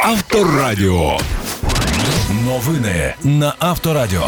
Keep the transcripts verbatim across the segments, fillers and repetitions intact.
Авторадіо. Новини на Авторадіо.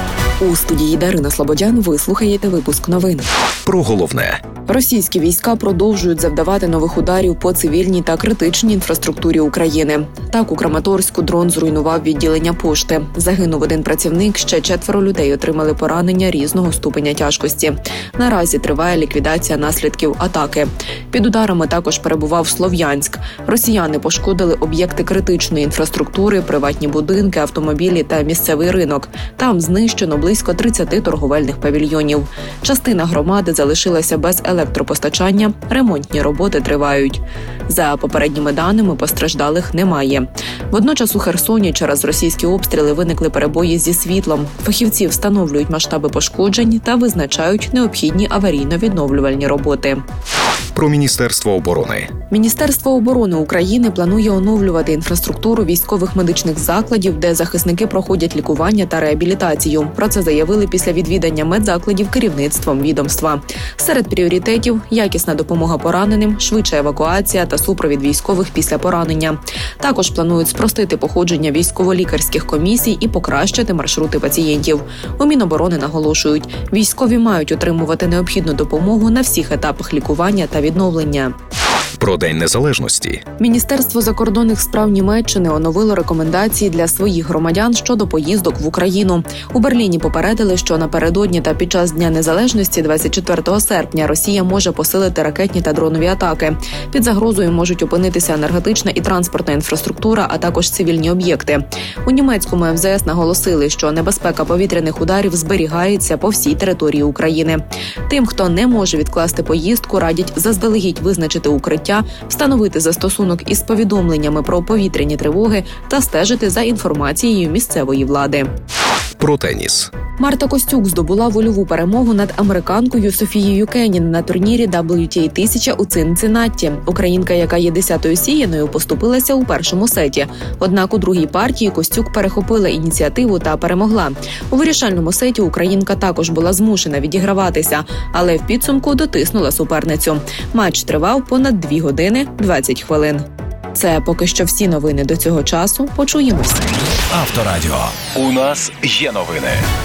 У студії Дарина Слободян ви слухаєте випуск новин. Про головне. Російські війська продовжують завдавати нових ударів по цивільній та критичній інфраструктурі України. Так, у Краматорську дрон зруйнував відділення пошти. Загинув один працівник, ще четверо людей отримали поранення різного ступеня тяжкості. Наразі триває ліквідація наслідків атаки. Під ударами також перебував Слов'янськ. Росіяни пошкодили об'єкти критичної інфраструктури, приватні будинки, автомобілі та місцевий ринок. Там знищено близько тридцяти торговельних павільйонів. Частина громади залишилася без електропостачання, ремонтні роботи тривають. За попередніми даними, постраждалих немає. Водночас у Херсоні через російські обстріли виникли перебої зі світлом. Фахівці встановлюють масштаби пошкоджень та визначають необхідні аварійно-відновлювальні роботи. Про Міністерство оборони. Міністерство оборони України планує оновлювати інфраструктуру військових медичних закладів, де захисники проходять лікування та реабілітацію. Про це заявили після відвідання медзакладів керівництвом відомства. Серед пріоритетів – якісна допомога пораненим, швидша евакуація та супровід військових після поранення. Також планують спростити походження військово-лікарських комісій і покращити маршрути пацієнтів. У Міноборони наголошують, військові мають отримувати необхідну допомогу на всіх етапах лікування та відновлення. Про День Незалежності. Міністерство закордонних справ Німеччини оновило рекомендації для своїх громадян щодо поїздок в Україну. У Берліні попередили, що напередодні та під час Дня Незалежності двадцять четвертого серпня Росія може посилити ракетні та дронові атаки. Під загрозою можуть опинитися енергетична і транспортна інфраструктура, а також цивільні об'єкти. У німецькому ем зе ес наголосили, що небезпека повітряних ударів зберігається по всій території України. Тим, хто не може відкласти поїздку, радять заздалегідь визначити укриття, встановити застосунок із повідомленнями про повітряні тривоги та стежити за інформацією місцевої влади. Про теніс. Марта Костюк здобула вольову перемогу над американкою Софією Кенін на турнірі дабл ю ті ей тисяча у Цинциннаті. Українка, яка є десятою сіяною, поступилася у першому сеті. Однак у другій партії Костюк перехопила ініціативу та перемогла. У вирішальному сеті українка також була змушена відіграватися, але в підсумку дотиснула суперницю. Матч тривав понад дві години двадцять хвилин. Це поки що всі новини до цього часу. Почуємося. Авторадіо. У нас є новини.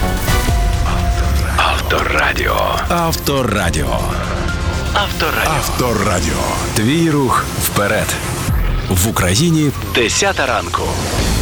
Авторадіо. Авторадіо. Авторадіо. Авторадіо. Твій рух вперед. В Україні десята ранку.